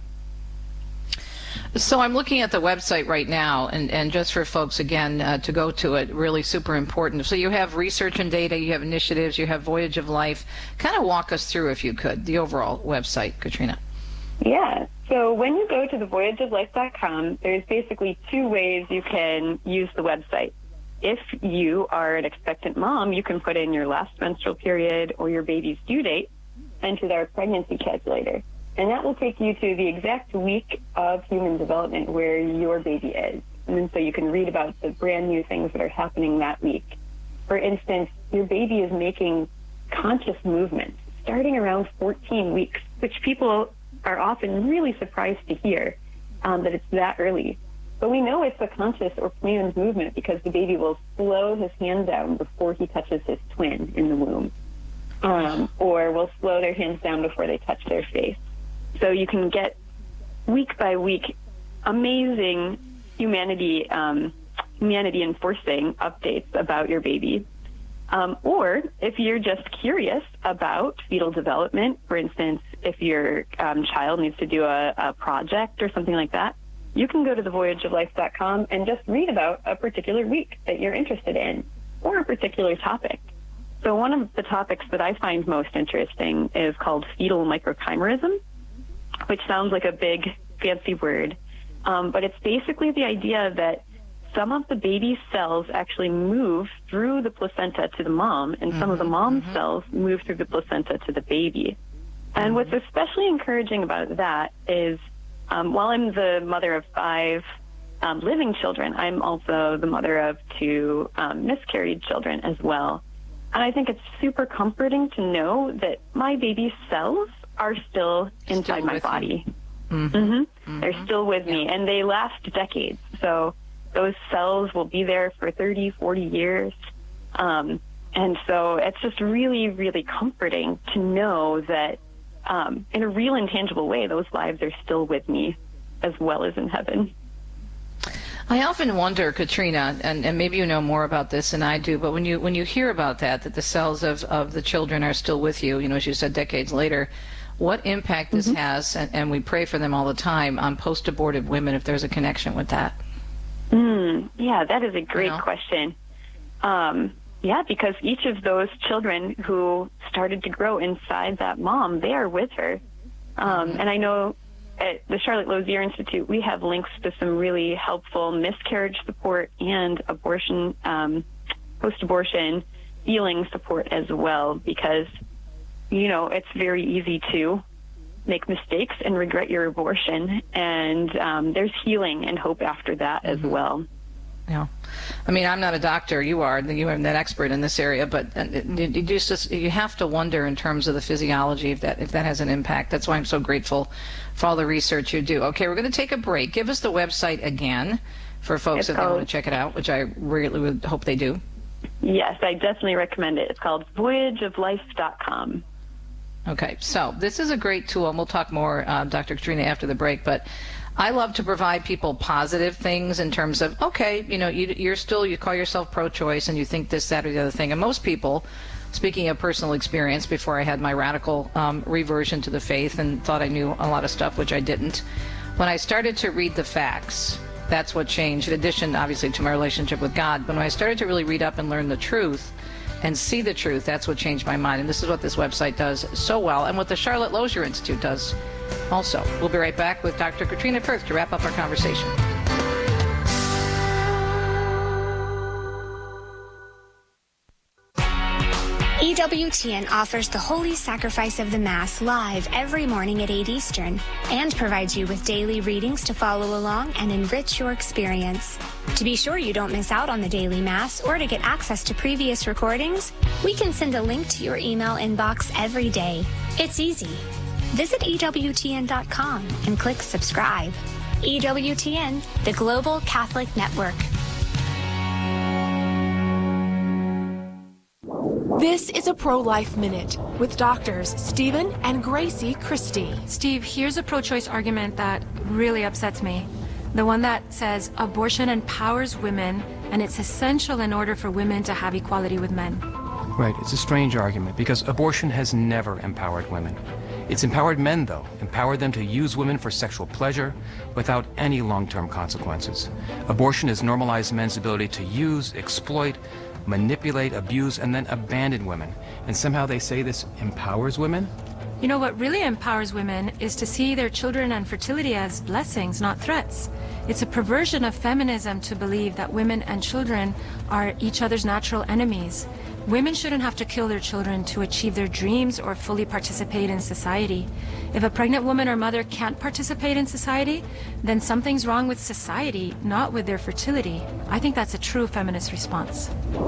So I'm looking at the website right now, and, and just for folks, again, uh, to go to it, really super important. So you have research and data, you have initiatives, you have Voyage of Life. Kind of walk us through, if you could, the overall website, Katrina. Yeah. So when you go to the voyage of life dot com, there's basically two ways you can use the website. If you are an expectant mom, you can put in your last menstrual period or your baby's due date into our pregnancy calculator. And that will take you to the exact week of human development where your baby is. And then so you can read about the brand new things that are happening that week. For instance, your baby is making conscious movements starting around fourteen weeks, which people are often really surprised to hear um, that it's that early. But we know it's a conscious or planned movement because the baby will slow his hand down before he touches his twin in the womb, um, or will slow their hands down before they touch their face. So you can get week by week amazing humanity um, humanity enforcing updates about your baby. Um, or if you're just curious about fetal development, for instance, if your um, child needs to do a, a project or something like that, you can go to the voyage of life dot com and just read about a particular week that you're interested in or a particular topic. So one of the topics that I find most interesting is called fetal microchimerism, which sounds like a big fancy word, um, but it's basically the idea that some of the baby's cells actually move through the placenta to the mom, and some mm-hmm, of the mom's mm-hmm. cells move through the placenta to the baby. And what's especially encouraging about that is, um, while I'm the mother of five um, living children, I'm also the mother of two um, miscarried children as well. And I think it's super comforting to know that my baby's cells are still inside still my body. Mm-hmm. Mm-hmm. Mm-hmm. They're still with yeah. me, and they last decades. So those cells will be there for thirty, forty years. Um, and so it's just really, really comforting to know that um, in a real intangible way, those lives are still with me as well as in heaven. I often wonder, Katrina, and, and maybe you know more about this than I do, but when you when you hear about that, that the cells of, of the children are still with you, you know, as you said, decades later, what impact this mm-hmm. has, and, and we pray for them all the time, on post-abortive women, if there's a connection with that? Mm, yeah, that is a great you know? question. Um, yeah, because each of those children who started to grow inside that mom, they are with her. Um, mm-hmm. And I know at the Charlotte Lozier Institute, we have links to some really helpful miscarriage support and abortion, um, post-abortion healing support as well, because, you know, it's very easy to make mistakes and regret your abortion, and um, there's healing and hope after that mm-hmm. as well. Yeah, I mean, I'm not a doctor. You are. You are an expert in this area, but you just you have to wonder in terms of the physiology if that if that has an impact. That's why I'm so grateful for all the research you do. Okay, we're going to take a break. Give us the website again for folks that want to check it out, which I really would hope they do. Yes, I definitely recommend it. It's called voyage of life dot com. Okay, so this is a great tool, and we'll talk more, uh, Doctor Katrina, after the break, but I love to provide people positive things in terms of, okay, you know, you, you're still, you call yourself pro-choice and you think this, that, or the other thing. And most people, speaking of personal experience, before I had my radical um, reversion to the faith and thought I knew a lot of stuff, which I didn't, when I started to read the facts, that's what changed, in addition, obviously, to my relationship with God. But when I started to really read up and learn the truth and see the truth, that's what changed my mind. And this is what this website does so well, and what the Charlotte Lozier Institute does also. We'll be right back with Doctor Katrina Firth to wrap up our conversation. E W T N offers the Holy Sacrifice of the Mass live every morning at eight Eastern and provides you with daily readings to follow along and enrich your experience. To be sure you don't miss out on the daily Mass or to get access to previous recordings, we can send a link to your email inbox every day. It's easy. Visit E W T N dot com and click subscribe. E W T N, the Global Catholic Network. This is a Pro-Life Minute with doctors Stephen and Gracie Christie. Steve, here's a pro-choice argument that really upsets me. The one that says abortion empowers women and it's essential in order for women to have equality with men. Right, it's a strange argument because abortion has never empowered women. It's empowered men, though, empowered them to use women for sexual pleasure without any long-term consequences. Abortion has normalized men's ability to use, exploit, manipulate, abuse, and then abandon women. And somehow they say this empowers women? You know, what really empowers women is to see their children and fertility as blessings, not threats. It's a perversion of feminism to believe that women and children are each other's natural enemies. Women shouldn't have to kill their children to achieve their dreams or fully participate in society. If a pregnant woman or mother can't participate in society, then something's wrong with society, not with their fertility. I think that's a true feminist response.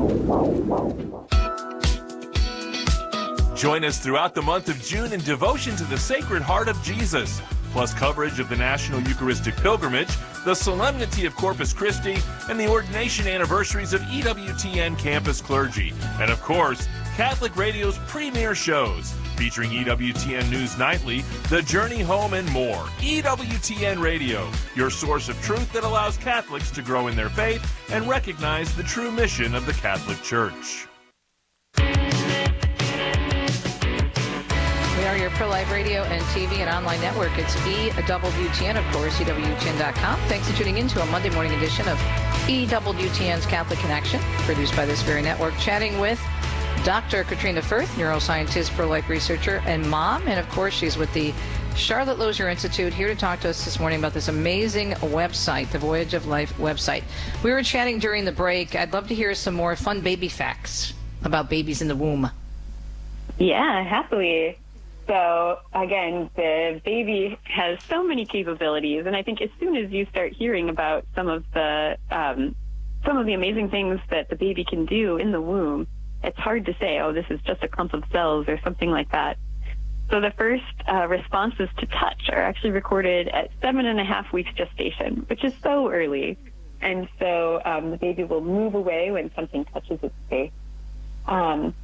Join us throughout the month of June in devotion to the Sacred Heart of Jesus, plus coverage of the National Eucharistic Pilgrimage, the Solemnity of Corpus Christi, and the ordination anniversaries of E W T N campus clergy. And of course, Catholic Radio's premier shows, featuring E W T N News Nightly, The Journey Home, and more. E W T N Radio, your source of truth that allows Catholics to grow in their faith and recognize the true mission of the Catholic Church. We are your pro-life radio and T V and online network. It's E W T N, of course, E W T N dot com. Thanks for tuning in to a Monday morning edition of E W T N's Catholic Connection, produced by this very network, chatting with Doctor Katrina Firth, neuroscientist, pro-life researcher, and mom. And, of course, she's with the Charlotte Lozier Institute, here to talk to us this morning about this amazing website, the Voyage of Life website. We were chatting during the break. I'd love to hear some more fun baby facts about babies in the womb. Yeah, happily. So, again, the baby has so many capabilities, and I think as soon as you start hearing about some of the um, some of the amazing things that the baby can do in the womb, it's hard to say, oh, this is just a clump of cells or something like that. So the first uh, responses to touch are actually recorded at seven and a half weeks gestation, which is so early. And so um, the baby will move away when something touches its face. Um,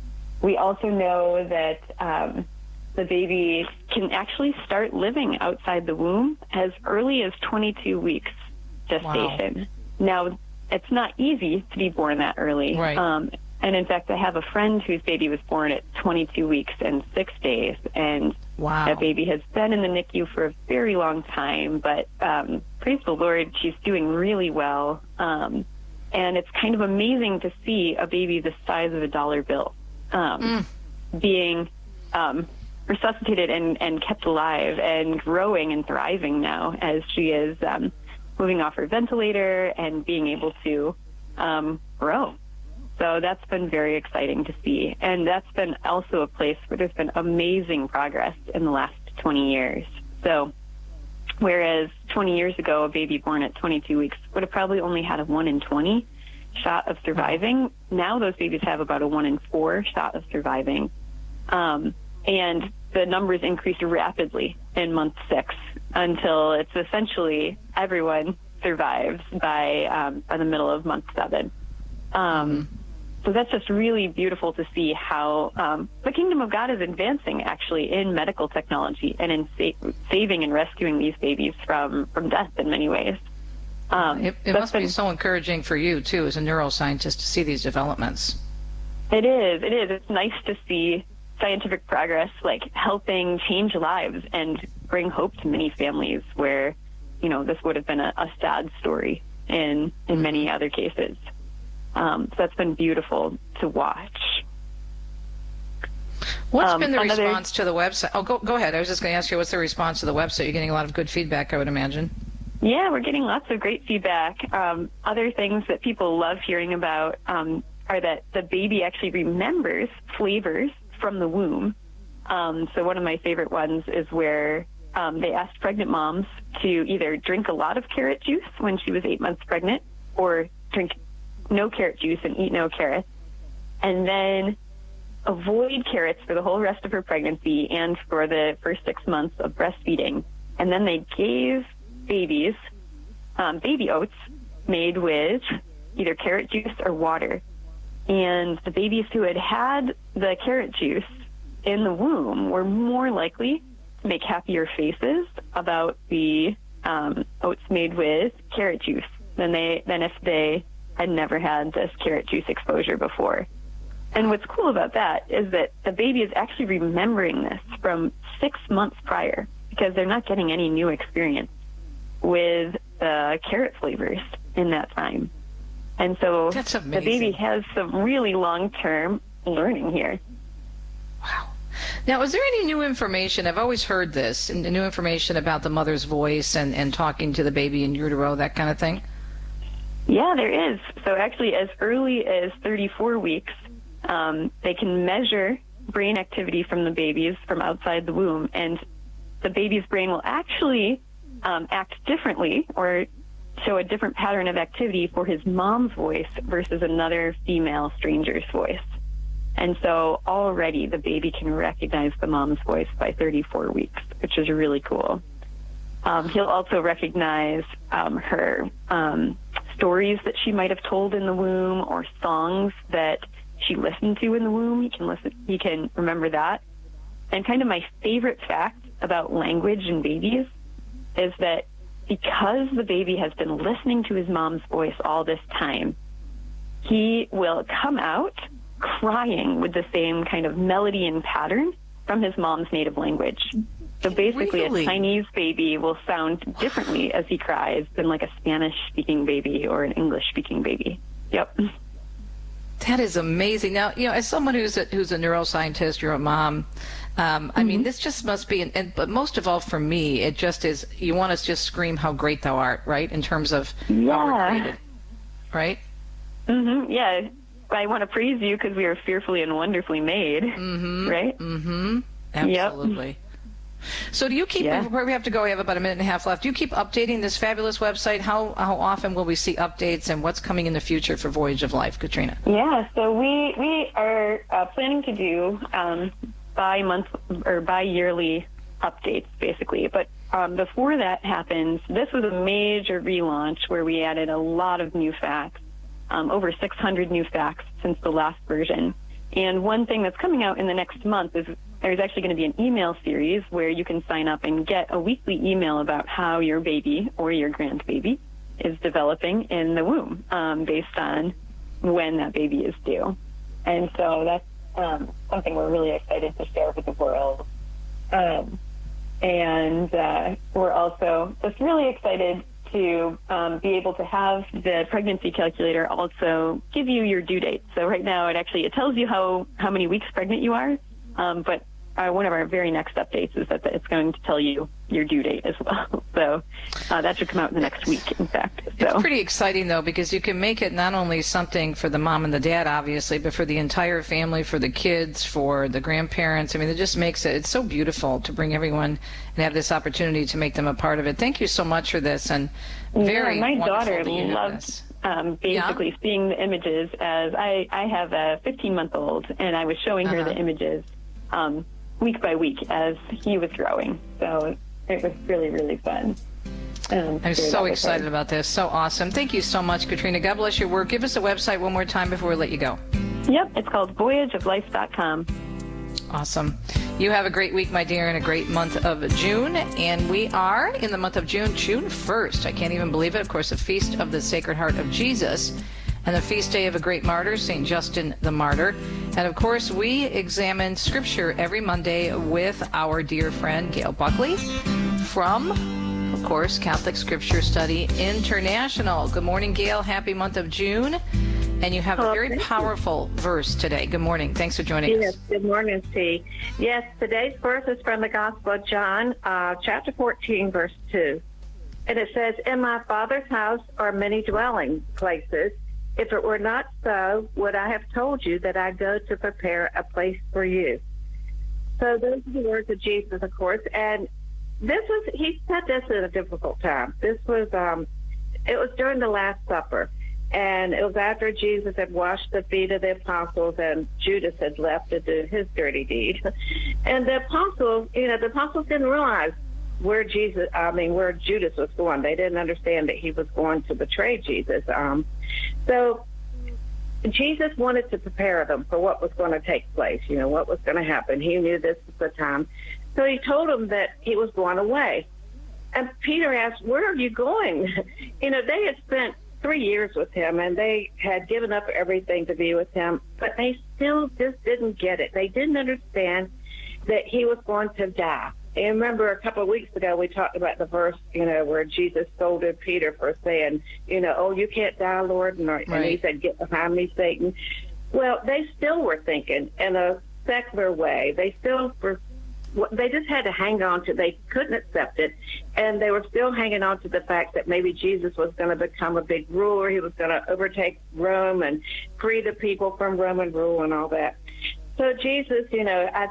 we also know that um, the baby can actually start living outside the womb as early as twenty-two weeks gestation. Wow. Now, it's not easy to be born that early. Right. Um, and in fact, I have a friend whose baby was born at twenty-two weeks and six days. And wow. That baby has been in the N I C U for a very long time. But um, praise the Lord, she's doing really well. Um, and it's kind of amazing to see a baby the size of a dollar bill um, mm. being um, resuscitated and, and kept alive and growing and thriving now as she is um, moving off her ventilator and being able to um, grow. So that's been very exciting to see. And that's been also a place where there's been amazing progress in the last twenty years. So whereas twenty years ago, a baby born at twenty-two weeks would have probably only had a one in twenty shot of surviving, now those babies have about a one in four shot of surviving. Um, and the numbers increased rapidly in month six until it's essentially everyone survives by, um, by the middle of month seven. Um, so that's just really beautiful to see how um, the kingdom of God is advancing, actually, in medical technology and in sa- saving and rescuing these babies from, from death in many ways. Um, it it must been, be so encouraging for you, too, as a neuroscientist, to see these developments. It is. It is. It's nice to see scientific progress, like helping change lives and bring hope to many families where, you know, this would have been a, a sad story in, in many other cases. Um, so that's been beautiful to watch. What's um, been the another... response to the website? Oh, go, go ahead. I was just going to ask you, what's the response to the website? You're getting a lot of good feedback, I would imagine. Yeah, we're getting lots of great feedback. Um, other things that people love hearing about um, are that the baby actually remembers flavors from the womb. Um, so one of my favorite ones is where um, they asked pregnant moms to either drink a lot of carrot juice when she was eight months pregnant or drink no carrot juice and eat no carrots, and then avoid carrots for the whole rest of her pregnancy and for the first six months of breastfeeding. And then they gave babies um, baby oats made with either carrot juice or water. And the babies who had had the carrot juice in the womb were more likely to make happier faces about the um, oats made with carrot juice than they than if they had never had this carrot juice exposure before. And what's cool about that is that the baby is actually remembering this from six months prior because they're not getting any new experience with the carrot flavors in that time. And so the baby has some really long-term learning here. Now, is there any new information? I've always heard this, and new information about the mother's voice and, and talking to the baby in utero, that kind of thing? Yeah, there is. So actually, as early as thirty-four weeks, um, they can measure brain activity from the babies from outside the womb, and the baby's brain will actually um, act differently or show a different pattern of activity for his mom's voice versus another female stranger's voice. And so already the baby can recognize the mom's voice by thirty-four weeks, which is really cool. Um, he'll also recognize um, her um, stories that she might have told in the womb or songs that she listened to in the womb. He can listen. He can remember that. And kind of my favorite fact about language in babies is that because the baby has been listening to his mom's voice all this time, he will come out crying with the same kind of melody and pattern from his mom's native language. So basically, really? A Chinese baby will sound differently as he cries than like a Spanish-speaking baby or an English-speaking baby. Yep. That is amazing. Now, you know, as someone who's a, who's a neuroscientist, you're a mom, um, I mm-hmm. mean, this just must be, and, and but most of all for me, it just is, you want to just scream how great thou art, right, in terms of yeah. how we're created, right? Mm-hmm, yeah. I want to praise you because we are fearfully and wonderfully made, mm-hmm. right? Mm-hmm. Absolutely. Yep. So do you keep, yeah. before we have to go, we have about a minute and a half left, do you keep updating this fabulous website? How how often will we see updates, and what's coming in the future for Voyage of Life, Katrina? Yeah, so we, we are uh, planning to do um, bi-month or bi-yearly updates, basically. But um, before that happens, this was a major relaunch where we added a lot of new facts, um, over six hundred new facts since the last version. And one thing that's coming out in the next month is there's actually going to be an email series where you can sign up and get a weekly email about how your baby or your grandbaby is developing in the womb, um, based on when that baby is due. And so that's um, something we're really excited to share with the world. Um, and uh, we're also just really excited to um, be able to have the pregnancy calculator also give you your due date. So right now it actually it tells you how, how many weeks pregnant you are, um, but uh, one of our very next updates is that it's going to tell you your due date as well. So uh, that should come out in the next week, in fact. So. It's pretty exciting, though, because you can make it not only something for the mom and the dad, obviously, but for the entire family, for the kids, for the grandparents. I mean, it just makes it, it's so beautiful to bring everyone and have this opportunity to make them a part of it. Thank you so much for this, and very yeah, my wonderful daughter that you did loved this. Um, basically yeah. seeing the images as I, I have a fifteen-month-old, and I was showing her uh-huh. the images um, week by week as he was growing. So it was really, really fun. Um, I'm so excited about this. So awesome. Thank you so much, Katrina. God bless your work. Give us a website one more time before we let you go. Yep, it's called voyage of life dot com. Awesome. You have a great week, my dear, and a great month of June. And we are in the month of June, June first. I can't even believe it. Of course, the Feast of the Sacred Heart of Jesus and the feast day of a great martyr, Saint Justin the Martyr. And, of course, we examine Scripture every Monday with our dear friend Gail Buckley from, of course, Catholic Scripture Study International. Good morning, Gail. Happy month of June. And you have a very powerful verse today. Good morning. Thanks for joining yes, us. Good morning, Steve. Yes, today's verse is from the Gospel of John, uh, chapter fourteen, verse two. And it says, "In my Father's house are many dwelling places. If it were not so, would I have told you that I go to prepare a place for you? So those are the words of Jesus, of course. And this was, he said this at a difficult time. This was, um, it was during the Last Supper. And it was after Jesus had washed the feet of the apostles and Judas had left to do his dirty deed. And the apostles, you know, the apostles didn't realize where Jesus, I mean, where Judas was going. They didn't understand that he was going to betray Jesus. Um, so Jesus wanted to prepare them for what was going to take place, you know, what was going to happen. He knew this was the time. So he told them that he was going away. And Peter asked, where are you going? You know, they had spent three years with him, and they had given up everything to be with him, but they still just didn't get it. They didn't understand that he was going to die. And remember, a couple of weeks ago, we talked about the verse, you know, where Jesus scolded Peter for saying, you know, oh, you can't die, Lord, and, right. and he said, get behind me, Satan. Well, they still were thinking in a secular way. They still were They just had to hang on to, they couldn't accept it, and they were still hanging on to the fact that maybe Jesus was going to become a big ruler. He was going to overtake Rome and free the people from Roman rule and all that. So Jesus, you know, I